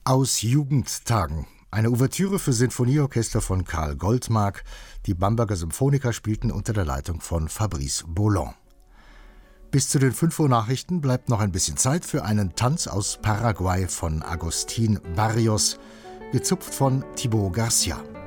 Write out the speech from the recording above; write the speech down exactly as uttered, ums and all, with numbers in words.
Aus Jugendtagen. Eine Ouvertüre für Sinfonieorchester von Karl Goldmark. Die Bamberger Symphoniker spielten unter der Leitung von Fabrice Boland. Bis zu den fünf Uhr Nachrichten bleibt noch ein bisschen Zeit für einen Tanz aus Paraguay von Agustín Barrios, gezupft von Thibaut Garcia.